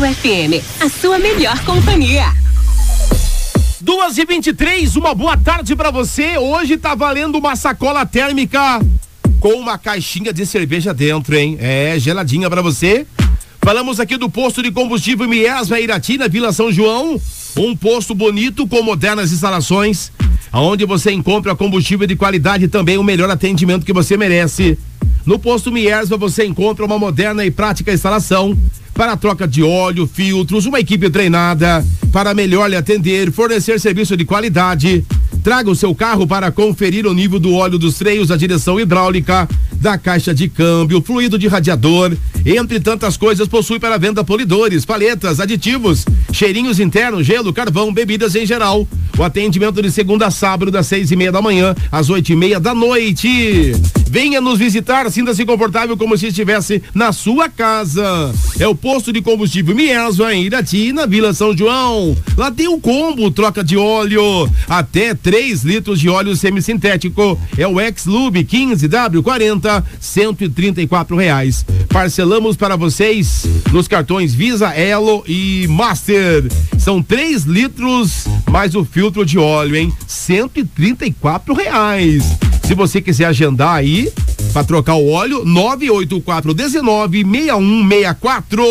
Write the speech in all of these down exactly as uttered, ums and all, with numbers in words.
F M, a sua melhor companhia. duas e vinte e três, uma boa tarde pra você. Hoje tá valendo uma sacola térmica com uma caixinha de cerveja dentro, hein? É, geladinha pra você. Falamos aqui do posto de combustível Miesva Irati, na Vila São João. Um posto bonito com modernas instalações, onde você encontra combustível de qualidade e também o melhor atendimento que você merece. No posto Miesva você encontra uma moderna e prática instalação para a troca de óleo, filtros, uma equipe treinada para melhor lhe atender, fornecer serviço de qualidade. Traga o seu carro para conferir o nível do óleo dos freios, da direção hidráulica, da caixa de câmbio, fluido de radiador, entre tantas coisas. Possui para venda polidores, paletas, aditivos, cheirinhos internos, gelo, carvão, bebidas em geral. O atendimento de segunda a sábado, das seis e meia da manhã às oito e meia da noite. Venha nos visitar, sinta-se confortável como se estivesse na sua casa. É o posto de combustível Miesva em Irati, na Vila São João. Lá tem o combo, troca de óleo, até três litros de óleo semissintético. É o X-Lube quinze W quarenta, cento e trinta e quatro reais. Parcelamos para vocês nos cartões Visa, Elo e Master. São três litros mais o filtro de óleo, hein? cento e trinta e quatro reais. Se você quiser agendar aí para trocar o óleo, nove oito quatro um nove, seis um seis quatro.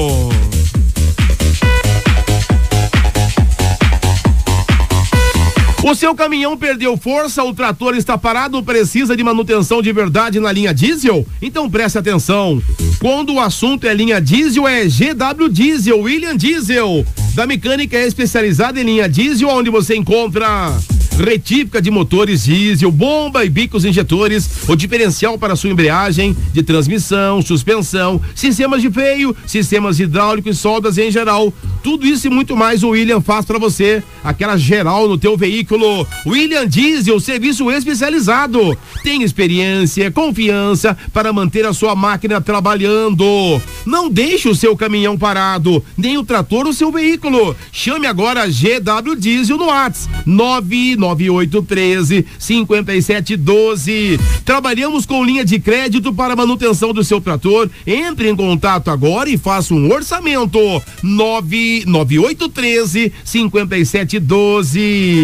O seu caminhão perdeu força, o trator está parado, precisa de manutenção de verdade na linha diesel? Então preste atenção. Quando o assunto é linha diesel, é G W Diesel, William Diesel. Da mecânica é especializada em linha diesel, onde você encontra retífica de motores diesel, bomba e bicos injetores, o diferencial para sua embreagem, de transmissão, suspensão, sistemas de freio, sistemas hidráulicos e soldas em geral. Tudo isso e muito mais o William faz para você, aquela geral no teu veículo. William Diesel, serviço especializado. Tem experiência, confiança para manter a sua máquina trabalhando. Não deixe o seu caminhão parado, nem o trator o seu veículo. Chame agora a G W Diesel no WhatsApp nove nove oito um três, cinco sete um dois. Trabalhamos com linha de crédito para manutenção do seu trator. Entre em contato agora e faça um orçamento. nove nove oito um três, cinco sete um dois.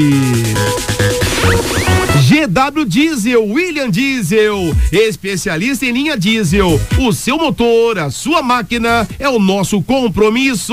G W Diesel, William Diesel, especialista em linha diesel. O seu motor, a sua máquina é o nosso compromisso.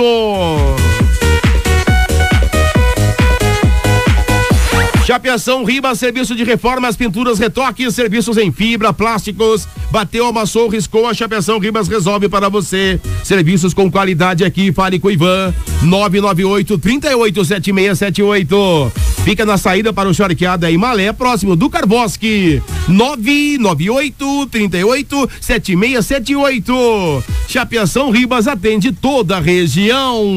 Chapeação Ribas, serviço de reformas, pinturas, retoques, serviços em fibra, plásticos. Bateu, amassou, riscou, a Chapeação Ribas resolve para você. Serviços com qualidade aqui, fale com o Ivan. nove nove oito, três oito, sete seis sete oito. Fica na saída para o Charqueada em Malé, próximo do Carvosque. nove nove oito, três oito, sete seis sete oito. Chapeação Ribas atende toda a região.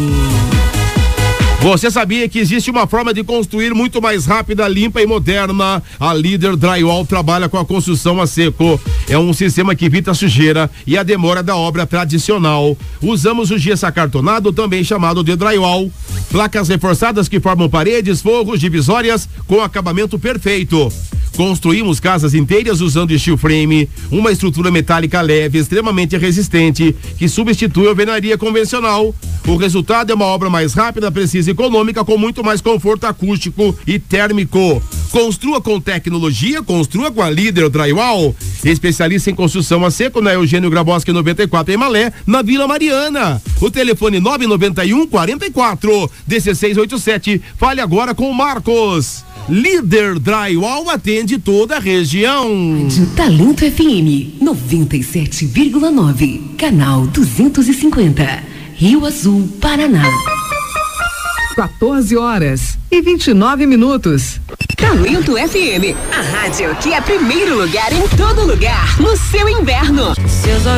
Você sabia que existe uma forma de construir muito mais rápida, limpa e moderna? A Líder Drywall trabalha com a construção a seco. É um sistema que evita a sujeira e a demora da obra tradicional. Usamos o gesso acartonado, também chamado de drywall. Placas reforçadas que formam paredes, forros, divisórias com acabamento perfeito. Construímos casas inteiras usando steel frame, uma estrutura metálica leve, extremamente resistente, que substitui a alvenaria convencional. O resultado é uma obra mais rápida, precisa e econômica, com muito mais conforto acústico e térmico. Construa com tecnologia, construa com a Líder Drywall. Especialista em construção a seco na Eugênio Grabowski noventa e quatro em Malé, na Vila Mariana. O telefone nove nove um, quarenta e quatro, dezesseis oitenta e sete. Fale agora com o Marcos. Líder Drywall atende toda a região. De Talento F M noventa e sete vírgula nove, canal duzentos e cinquenta, Rio Azul, Paraná. quatorze horas e vinte e nove minutos. Talento F M, a rádio que é primeiro lugar em todo lugar no seu inverno. Seus